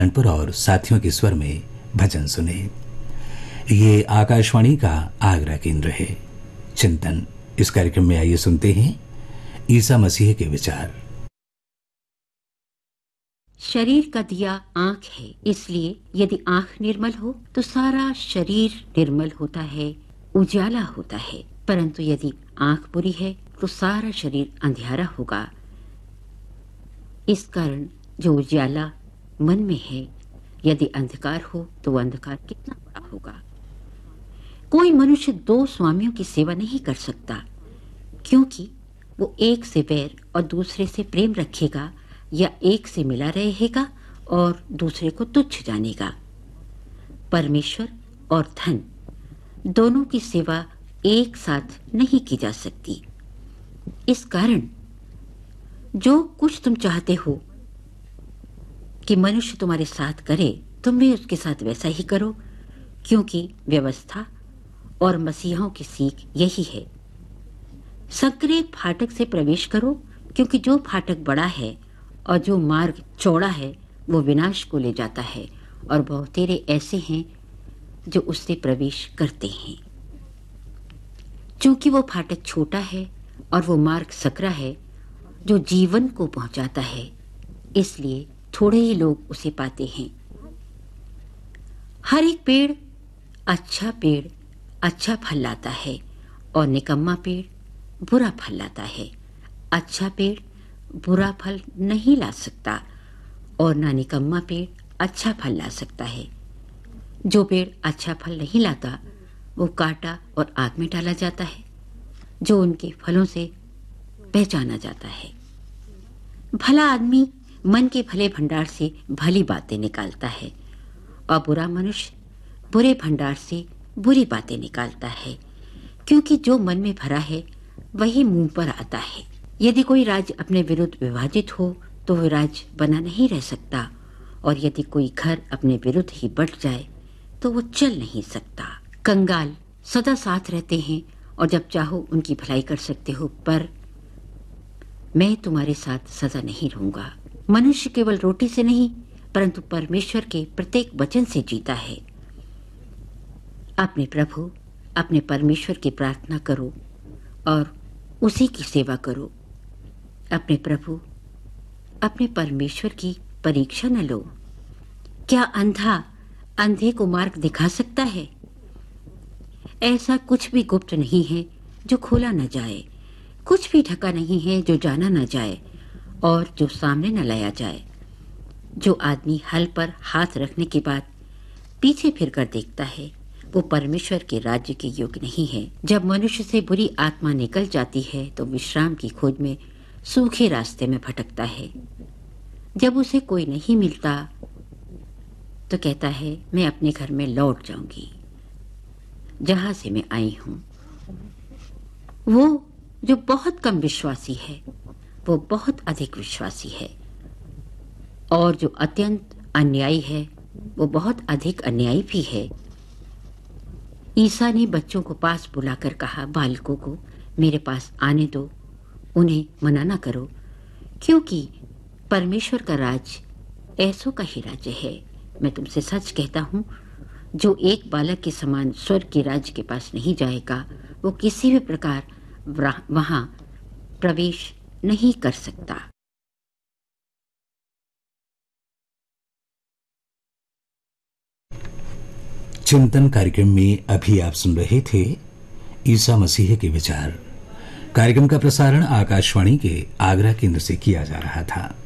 कानपुर और साथियों के स्वर में भजन सुने। ये आकाशवाणी का आगरा केंद्र है। चिंतन, इस कार्यक्रम में आइए सुनते हैं ईसा मसीह के विचार। शरीर का दिया आंख है, इसलिए यदि आंख निर्मल हो तो सारा शरीर निर्मल होता है, उजाला होता है। परंतु यदि आंख बुरी है तो सारा शरीर अंधियारा होगा। इस कारण जो उजाला मन में है, यदि अंधकार हो तो वह अंधकार कितना बड़ा होगा। कोई मनुष्य दो स्वामियों की सेवा नहीं कर सकता, क्योंकि वो एक से बैर और दूसरे से प्रेम रखेगा, या एक से मिला रहेगा और दूसरे को तुच्छ जानेगा। परमेश्वर और धन दोनों की सेवा एक साथ नहीं की जा सकती। इस कारण जो कुछ तुम चाहते हो कि मनुष्य तुम्हारे साथ करे, तुम भी उसके साथ वैसा ही करो, क्योंकि व्यवस्था और मसीहों की सीख यही है। संकरे फाटक से प्रवेश करो, क्योंकि जो फाटक बड़ा है और जो मार्ग चौड़ा है वो विनाश को ले जाता है, और बहुतेरे ऐसे हैं जो उससे प्रवेश करते हैं। क्योंकि वो फाटक छोटा है और वो मार्ग सकरा है जो जीवन को पहुंचाता है, इसलिए थोड़े ही लोग उसे पाते हैं। हर एक पेड़ अच्छा फल लाता है, और निकम्मा पेड़ बुरा फल लाता है। अच्छा पेड़ बुरा फल नहीं ला सकता, और ना निकम्मा पेड़ अच्छा फल ला सकता है। जो पेड़ अच्छा फल नहीं लाता वो काटा और आग में डाला जाता है, जो उनके फलों से पहचाना जाता है। भला आदमी मन के भले भंडार से भली बातें निकालता है, और बुरा मनुष्य बुरे भंडार से बुरी बातें निकालता है, क्योंकि जो मन में भरा है वही मुंह पर आता है। यदि कोई राज्य अपने विरुद्ध विभाजित हो तो वह राज्य बना नहीं रह सकता, और यदि कोई घर अपने विरुद्ध ही बट जाए तो वो चल नहीं सकता। कंगाल सदा साथ रहते हैं, और जब चाहो उनकी भलाई कर सकते हो, पर मैं तुम्हारे साथ सदा नहीं रहूंगा। मनुष्य केवल रोटी से नहीं, परंतु परमेश्वर के प्रत्येक वचन से जीता है। अपने प्रभु, अपने परमेश्वर की प्रार्थना करो और उसी की सेवा करो। अपने प्रभु, अपने परमेश्वर की परीक्षा न लो। क्या अंधा अंधे को मार्ग दिखा सकता है? ऐसा कुछ भी गुप्त नहीं है जो खोला न जाए, कुछ भी ढका नहीं है जो जाना न जाए, और जो सामने न लाया जाए। जो आदमी हल पर हाथ रखने के बाद पीछे फिरकर देखता है, वो परमेश्वर के राज्य के योग्य नहीं है। जब मनुष्य से बुरी आत्मा निकल जाती है तो विश्राम की खोज में सूखे रास्ते में भटकता है। जब उसे कोई नहीं मिलता तो कहता है, मैं अपने घर में लौट जाऊंगी जहां से मैं आई हूं। वो जो बहुत कम विश्वासी है वो बहुत अधिक विश्वासी है, और जो अत्यंत अन्यायी है वो बहुत अधिक अन्यायी भी है। ईसा ने बच्चों को पास बुलाकर कहा, बालकों को मेरे पास आने दो, उन्हें मना न करो, क्योंकि परमेश्वर का राज्य ऐसों का ही राज्य है। मैं तुमसे सच कहता हूं, जो एक बालक के समान स्वर्ग के राज्य के पास नहीं जाएगा, वो किसी भी प्रकार वहां प्रवेश नहीं कर सकता। चिंतन कार्यक्रम में अभी आप सुन रहे थे ईसा मसीह के विचार। कार्यक्रम का प्रसारण आकाशवाणी के आगरा केंद्र से किया जा रहा था।